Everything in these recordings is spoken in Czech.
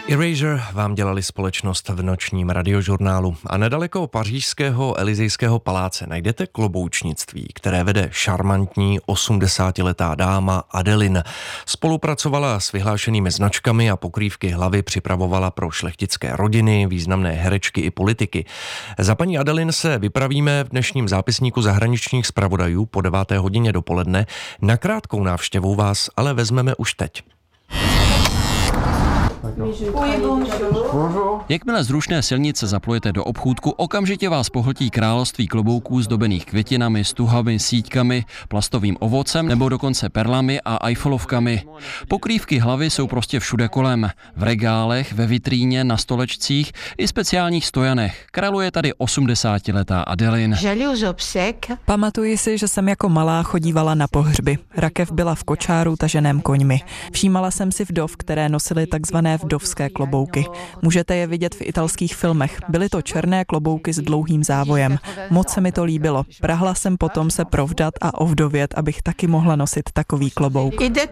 Erasure vám dělali společnost v nočním radiožurnálu a nedaleko pařížského Elysejského paláce najdete kloboučnictví, které vede šarmantní 80letá dáma Adeline. Spolupracovala s vyhlášenými značkami a pokrývky hlavy připravovala pro šlechtické rodiny, významné herečky i politiky. Za paní Adeline se vypravíme v dnešním zápisníku zahraničních zpravodajů po 9. hodině dopoledne. Na krátkou návštěvu vás ale vezmeme už teď. Jakmile z rušné silnice zaplujete do obchůdku, okamžitě vás pohltí království klobouků zdobených květinami, stuhami, síťkami, plastovým ovocem nebo dokonce perlami a Eiffelovkami. Pokrývky hlavy jsou prostě všude kolem. V regálech, ve vitríně, na stolečcích i speciálních stojanech. Králuje tady 80letá Adeline. Pamatuji si, že jsem jako malá chodívala na pohřby. Rakev byla v kočáru taženém koňmi. Všímala jsem si vdov, které nosily takzvané vdovské klobouky. Můžete je vidět v italských filmech. Byly to černé klobouky s dlouhým závojem. Moc se mi to líbilo. Prahla jsem potom se provdat a ovdovět, abych taky mohla nosit takový klobouk.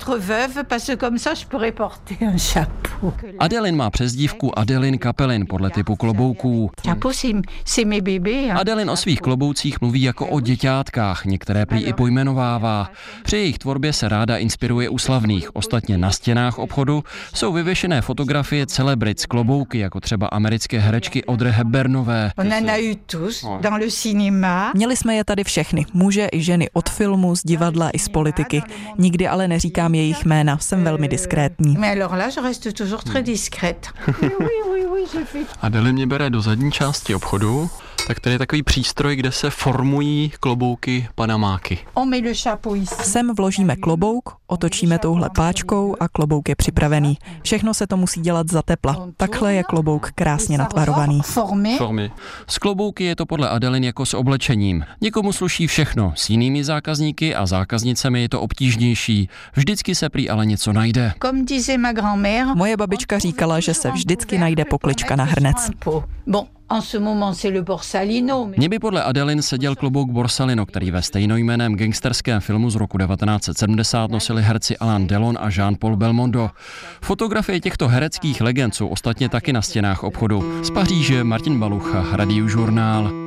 Adeline má přezdívku Adeline Kapelin podle typu klobouků. Adeline o svých kloboucích mluví jako o děťátkách, některé prý i pojmenovává. Při jejich tvorbě se ráda inspiruje u slavných. Ostatně na stěnách obchodu jsou vyvěšené fotografie celebrit z klobouky, jako třeba americké herečky Audrey Hepburnové. Měli jsme je tady všechny, muže i ženy od filmu, z divadla i z politiky. Nikdy ale neříkám jejich jména, jsem velmi diskrétní. Adeline mě bere do zadní části obchodu, tak tady je takový přístroj, kde se formují klobouky panamáky. Sem vložíme klobouk, otočíme touhle páčkou a klobouk je připravený. Všechno se to musí dělat za tepla. Takhle je klobouk krásně natvarovaný. Formy. S klobouky je to podle Adeline jako s oblečením. Někomu sluší všechno, s jinými zákazníky a zákaznicemi je to obtížnější. Vždycky se prý ale něco najde. Moje babička říkala, že se vždycky najde poklička na hrnec. Mně by podle Adeline seděl klobouk Borsalino, který ve stejnojmenném gangsterském filmu z roku 1970 nosili herci Alain Delon a Jean-Paul Belmondo. Fotografie těchto hereckých legend jsou ostatně taky na stěnách obchodu. Z Paříže Martin Balucha, Radiožurnál.